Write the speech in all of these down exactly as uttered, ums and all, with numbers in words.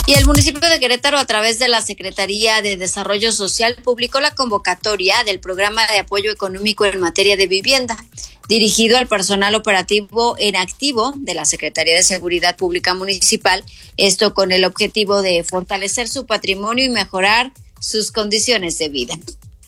Y el municipio de Querétaro, a través de la Secretaría de Desarrollo Social, publicó la convocatoria del programa de apoyo económico en materia de vivienda, dirigido al personal operativo en activo de la Secretaría de Seguridad Pública Municipal, esto con el objetivo de fortalecer su patrimonio y mejorar sus condiciones de vida.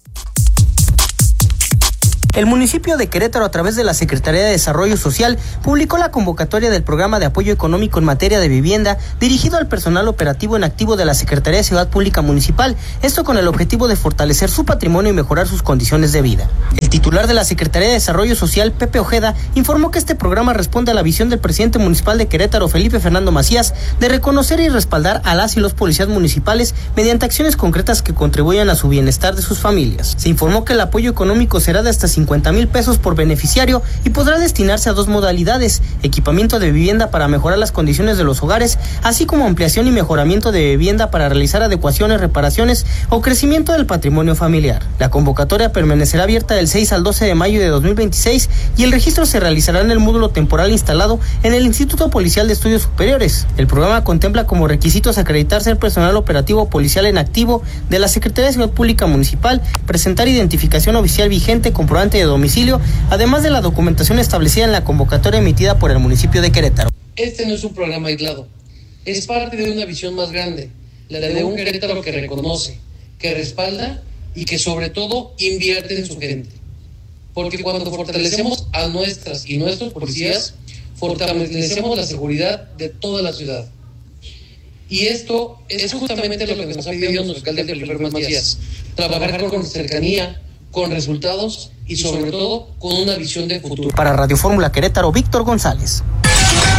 El municipio de Querétaro, a través de la Secretaría de Desarrollo Social, publicó la convocatoria del programa de apoyo económico en materia de vivienda dirigido al personal operativo en activo de la Secretaría de Seguridad Pública Municipal, esto con el objetivo de fortalecer su patrimonio y mejorar sus condiciones de vida. El titular de la Secretaría de Desarrollo Social, Pepe Ojeda, informó que este programa responde a la visión del presidente municipal de Querétaro, Felipe Fernando Macías, de reconocer y respaldar a las y los policías municipales mediante acciones concretas que contribuyan a su bienestar de sus familias. Se informó que el apoyo económico será de hasta cincuenta mil pesos por beneficiario y podrá destinarse a dos modalidades: equipamiento de vivienda para mejorar las condiciones de los hogares, así como ampliación y mejoramiento de vivienda para realizar adecuaciones, reparaciones o crecimiento del patrimonio familiar. La convocatoria permanecerá abierta del seis al doce de mayo de dos mil veintiséis y el registro se realizará en el módulo temporal instalado en el Instituto Policial de Estudios Superiores. El programa contempla como requisitos acreditar ser personal operativo policial en activo de la Secretaría de Seguridad Pública Municipal, presentar identificación oficial vigente, comprobante de domicilio, además de la documentación establecida en la convocatoria emitida por el municipio de Querétaro. Este no es un programa aislado, es parte de una visión más grande, la de un Querétaro que reconoce, que respalda y que sobre todo invierte en su gente. Porque cuando fortalecemos a nuestras y nuestros policías, fortalecemos la seguridad de toda la ciudad. Y esto es justamente lo que nos ha pedido nuestro alcalde Felipe Macías: trabajar con cercanía, con resultados y sobre todo con una visión de futuro. Para Radio Fórmula Querétaro, Víctor González.